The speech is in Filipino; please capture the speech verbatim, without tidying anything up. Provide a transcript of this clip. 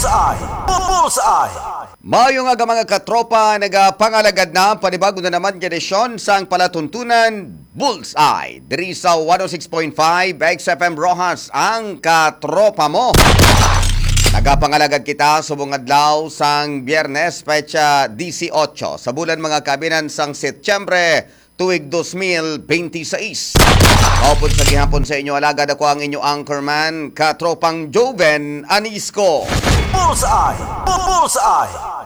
Bullseye! Bullseye! Mayo nga mga katropa, nagapangalagad na panibago na naman edisyon sang palatuntunan Bullseye. Diri sa one oh six point five X F M Rojas ang katropa mo. Nagapangalagad kita subong adlaw sang Biyernes petsa eighteen sa bulan mga kabinan sang Setyembre tuig twenty twenty-six. Kaupod sa gihapon sa inyo alagad ako ang inyo anchorman, katropang Joven Anisco. Bullseye! Bullseye!